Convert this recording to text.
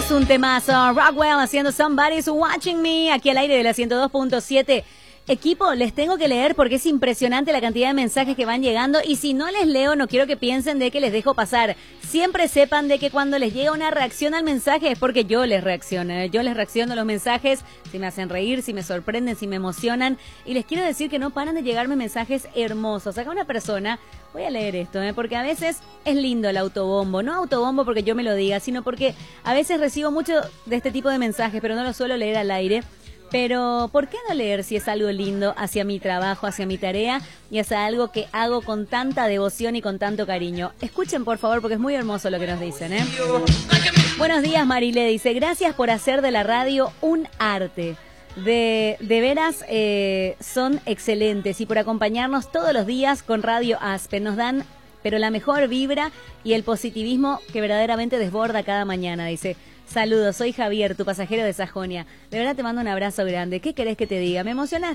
Es un temazo. Rockwell haciendo Somebody's Watching Me, aquí al aire de la 102.7. Equipo, les tengo que leer porque es impresionante la cantidad de mensajes que van llegando y si no les leo no quiero que piensen de que les dejo pasar. Siempre sepan de que cuando les llega una reacción al mensaje es porque yo les reacciono. Yo les reacciono a los mensajes, si me hacen reír, si me sorprenden, si me emocionan. Y les quiero decir que no paran de llegarme mensajes hermosos. Acá una persona, voy a leer esto, porque a veces es lindo el autobombo. No autobombo porque yo me lo diga, sino porque a veces recibo mucho de este tipo de mensajes, pero no lo suelo leer al aire. Pero, ¿por qué no leer si es algo lindo hacia mi trabajo, hacia mi tarea y hacia algo que hago con tanta devoción y con tanto cariño? Escuchen, por favor, porque es muy hermoso lo que nos dicen, ¿eh? Buenos días, Marilé. Dice, gracias por hacer de la radio un arte. De veras, son excelentes y por acompañarnos todos los días con Radio Aspen. Nos dan, pero la mejor vibra y el positivismo que verdaderamente desborda cada mañana, dice. Saludos, soy Javier, tu pasajero de Sajonia. De verdad te mando un abrazo grande. ¿Qué querés que te diga? Me emocionás